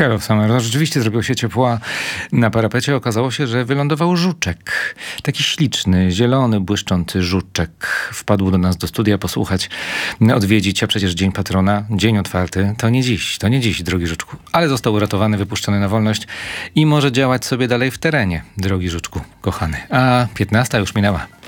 Hello Summer. No, rzeczywiście zrobiło się ciepło. Na parapecie okazało się, że wylądował żuczek. Taki śliczny, zielony, błyszczący żuczek. Wpadł do nas do studia posłuchać, odwiedzić, a przecież Dzień Patrona, dzień otwarty. To nie dziś, drogi żuczku. Ale został uratowany, wypuszczony na wolność i może działać sobie dalej w terenie, drogi żuczku, kochany. A 15 już minęła.